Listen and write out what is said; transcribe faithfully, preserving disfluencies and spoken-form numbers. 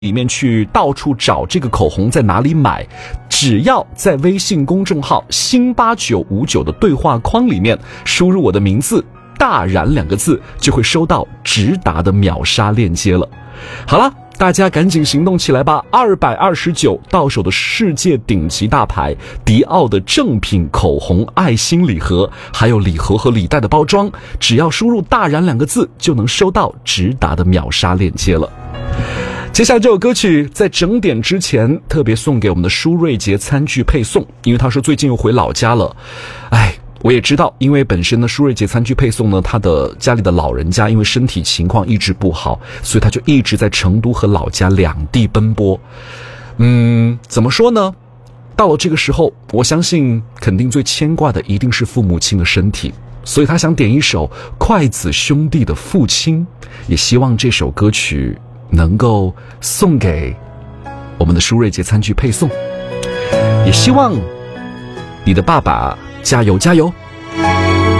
里面去到处找这个口红在哪里买，只要在微信公众号星八九五九的对话框里面输入我的名字大然两个字，就会收到直达的秒杀链接了。好了，大家赶紧行动起来吧！二百二十九到手的世界顶级大牌迪奥的正品口红爱心礼盒，还有礼盒和礼袋的包装，只要输入大然两个字就能收到直达的秒杀链接了。接下来这首歌曲在整点之前特别送给我们的舒瑞杰餐具配送，因为他说最近又回老家了。哎，我也知道，因为本身呢舒瑞杰餐具配送呢，他的家里的老人家因为身体情况一直不好，所以他就一直在成都和老家两地奔波。嗯，怎么说呢，到了这个时候，我相信肯定最牵挂的一定是父母亲的身体，所以他想点一首筷子兄弟的父亲，也希望这首歌曲能够送给我们的舒瑞杰餐具配送，也希望你的爸爸加油加油。